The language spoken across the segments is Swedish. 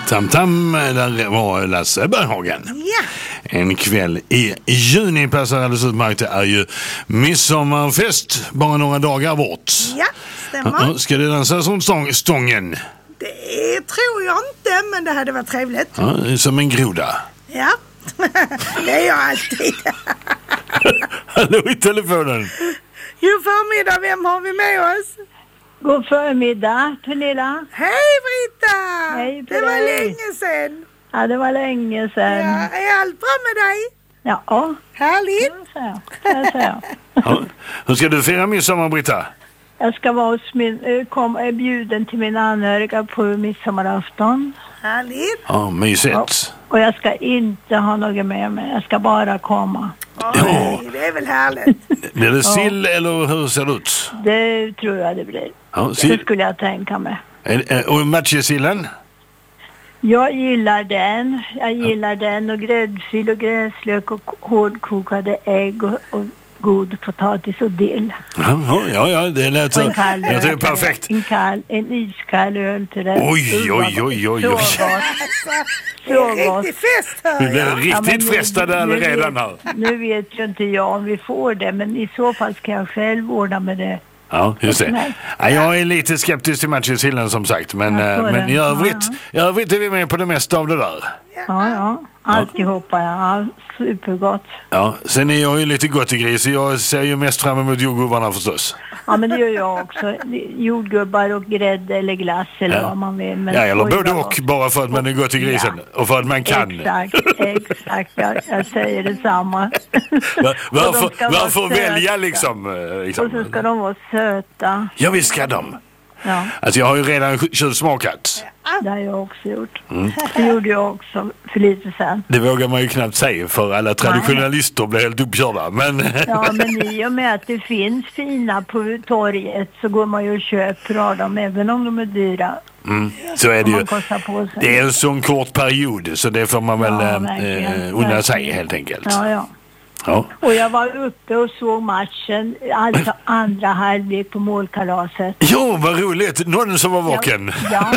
Tam-tam, där var Lasse Berghagen. Ja. En kväll i juni passar alldeles utmärkt. Det är ju midsommarfest bara några dagar bort. Ja, stämmer. Ska det dansa som stången? Det tror jag inte, men det hade varit trevligt. Ja, som en groda. Ja, det är jag alltid. Hallå i telefonen. God förmiddag, vem har vi med oss? God förmiddag, Pernilla. Hej Britta! Hej på det var dig. länge sedan. Ja, det var länge sedan. Ja, är allt bra med dig? Ja. Härligt. Det säger jag. Ja. Hur ska du fira midsommar, Britta? Jag ska vara hos är bjuden till mina anhöriga på midsommarafton. Härligt. Ja, mysigt. Och jag ska inte ha något med mig. Jag ska bara komma. Oj, det är väl härligt. Blir det sill eller hur ser det ut? Det tror jag det blir. Ja, Det sill. skulle jag tänka mig. Och matjessillen? Jag gillar den. Jag gillar den och gräddfil och gräslök och hårdkokade ägg och god potatis och dill. Ja, det lät så. Och en kall Jag tror öl det är perfekt. En iskall öl till det. Oj. Så gott. Det är riktigt fest här. Du blir riktigt frestade redan här. Nu vet ju inte jag om vi får det, men i så fall ska jag själv ordna med det. Ja, just det. Ja, jag är lite skeptisk till matjessillen som sagt, men i övrigt är vi med på det mesta av det där. Ja. Alltihopa, ja. Supergott. Ja, sen är jag ju lite gottegris, så jag ser ju mest fram emot jordgubbarna förstås. Ja, men det gör jag också. Jordgubbar och grädde eller glass eller vad man vill. Men eller både och, bara för att man är gottegrisen och för att man kan. Exakt. Jag säger detsamma. Varför välja liksom? Och så ska de vara söta. Ja, visst ska de. Ja. Alltså jag har ju redan tjuvsmakat. Det har jag också gjort. Det gjorde jag också för lite sen. Det vågar man ju knappt säga för alla traditionalister blir helt uppkörda. Men... Ja, men i och med att det finns fina på torget så går man ju och köper dem även om de är dyra. Så är det ju. Det är en sån kort period så det får man väl unna sig helt enkelt. Ja. Och jag var uppe och såg matchen, alltså andra halvlek på målkalaset. Ja, vad roligt. Någon som var vaken.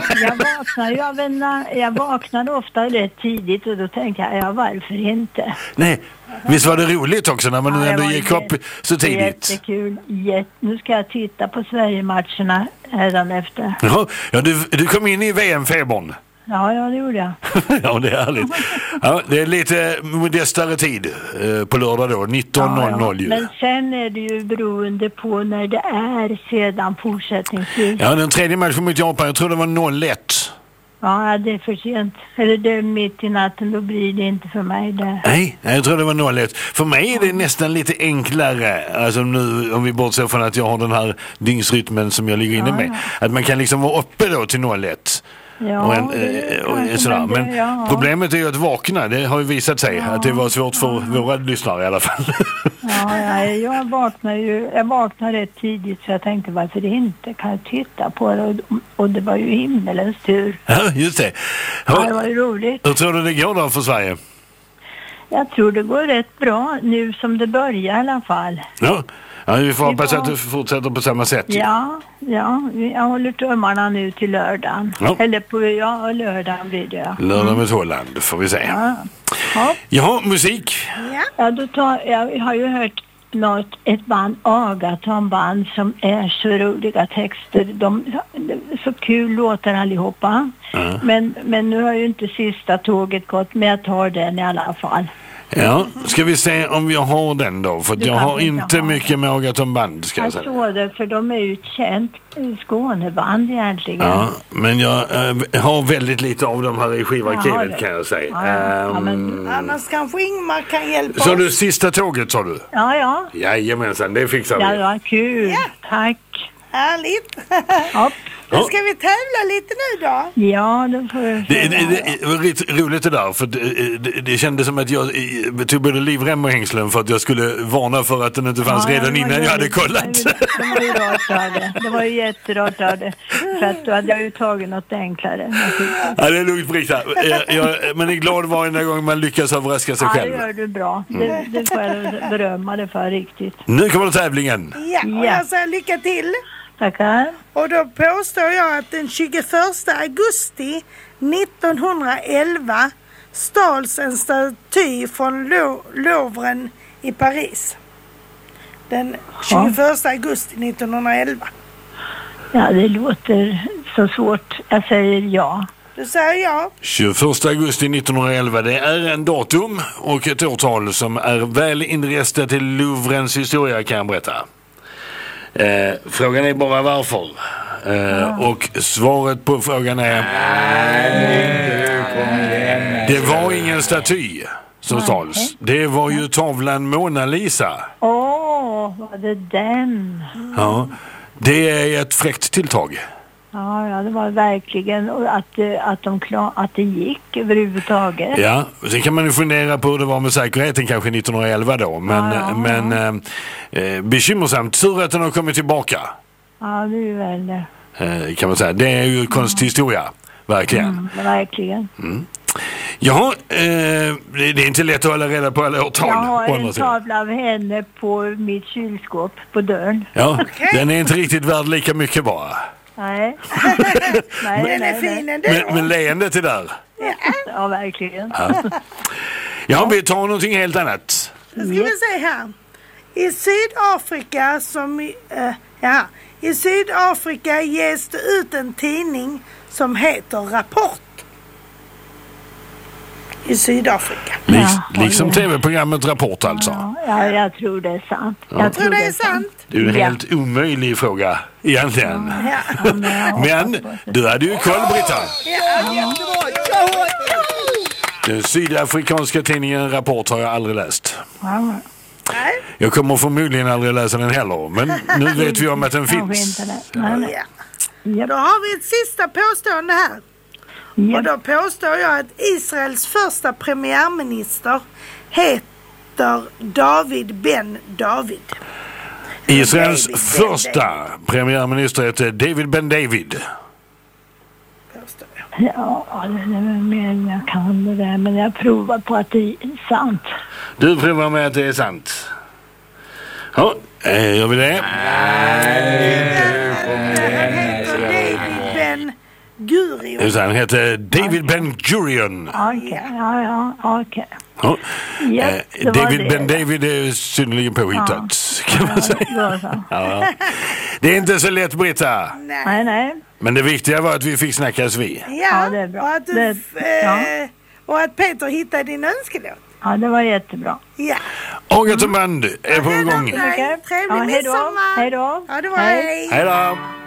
Jag vaknade ofta rätt tidigt och då tänkte jag, varför inte? Nej, visst var det roligt också när man ändå gick upp så tidigt. Jättekul. Nu ska jag titta på Sverige-matcherna efter. Ja, du kom in i VM-febern. Ja, det gjorde jag. Ja, det är härligt. Ja, det är lite modestare tid på lördag då, 19.00 ju. Men sen är det ju beroende på när det är sedan fortsättningsvis. Ja, den tredje matchen mot Japan, jag tror det var 0-1. Ja, det är för sent. Eller det är mitt i natten, då blir det inte för mig det. Nej, jag tror det var 0-1. För mig är det nästan lite enklare, alltså nu, om vi bortser från att jag har den här dygnsrytmen som jag ligger inne med. Att man kan liksom vara uppe då till 0-1. Ja, sådär. Men problemet är ju att vakna. Det har ju visat sig att det var svårt för våra lyssnare i alla fall. Ja, jag vaknade rätt tidigt så jag tänkte varför inte kan jag titta på det och det var ju himmelens tur. Ja, just det. Det var ju roligt. Hur tror du det går då för Sverige? Jag tror det går rätt bra nu som det börjar i alla fall. Ja, vi får hoppas att det fortsätter på samma sätt. Ja, jag håller tummarna nu till lördagen. Ja. Eller på lördagen blir det. Lördag med Holland får vi se. Ja, musik. Ja, jag har ju hört ett band, Agaton-band, som är så roliga texter. Det är så kul låtar allihopa. Men nu har ju inte sista tåget gått, men jag tar den i alla fall. Ja, ska vi se om jag har den då? För jag har inte mycket med Agaton-band, ska jag säga. Jag såg det, för de är ju ett känt Skåneband egentligen. Ja, men jag har väldigt lite av dem här i skivarkivet kan jag säga. Annars kanske Ingmar kan hjälpa oss. Så du sista tåget, sa du? Ja. Jajamensan, det fixar vi. Ja, det var kul. Ja. Tack. Härligt. Hopp. Då ska vi tävla lite nu då? Ja, det får jag. Det var roligt det där, för det kändes som att jag tog både livrem och hängslen för att jag skulle varna för att den inte fanns redan innan jag hade kollat. Det var ju rart av det. Det var ju jätterart av det. För att då hade jag ju tagit något enklare. Ja, det är lugnt, Britta. Men är glad varje gång man lyckas överraska sig själv. Ja, det gör du bra. Det får jag berömma det för riktigt. Nu kommer tävlingen. Ja, och jag säger lycka till. Tackar. Och då påstår jag att den 21 augusti 1911 stals en staty från Louvren i Paris. Den 21 augusti 1911. Ja, det låter så svårt. Jag säger ja. Du säger ja. 21 augusti 1911, det är en datum och ett årtal som är väl inrestat till Louvrens historia, kan jag berätta. Frågan är bara varför. Och svaret på frågan är... Det var ingen staty som stals. Det var ju tavlan Mona Lisa. Var det den? Ja, det är ett fräckt tilltag. Ja, det var verkligen att det gick överhuvudtaget. Ja, sen kan man ju fundera på hur det var med säkerheten kanske 1911 då. Men bekymmersamt. Tur att den har kommit tillbaka. Ja, det är väl det. Kan man säga. Det är ju konsthistoria. Verkligen. Verkligen. Ja, det är inte lätt att hålla reda på alla årtal. Jag har en tavla av henne på mitt kylskåp på dörren. Ja, den är inte riktigt värd lika mycket bara. Nej. Den är fin ändå. Men leendet är där. Ja, verkligen. Ja, vi tar någonting helt annat. Nu ska vi se här. I Sydafrika ges det ut en tidning som heter Rapport. I Sydafrika. Liksom tv-programmet Rapport alltså. Ja, jag tror det är sant. Jag tror det är sant. Det är ju en helt omöjlig fråga egentligen. Men du hade ju koll, Britta. Den sydafrikanska tidningen Rapport har jag aldrig läst. Jag kommer förmodligen aldrig läsa den heller. Men nu vet vi om att den finns. Då har vi ett sista påstående här. Och då påstår jag att Israels första premiärminister heter David Ben David. Israels första premiärminister heter David Ben David. Ja, jag kan det där, men jag provar på att det är sant. Du provar med att det är sant. Ja, gör vi det? David Ben Gurion. Han heter David Ben Gurion. Okej. David Ben David är synnerligen påhittat, kan man säga. Det är inte så lätt, Britta. Nej. Men det viktiga var att vi fick snackas vid. Ja, det är bra. Och att Peter hittade din önskelåt. Ja, det var jättebra. Ja. Agathe Band är på gång. Trevlig midsommar. Hej då. Ja, det var hej. Hej då.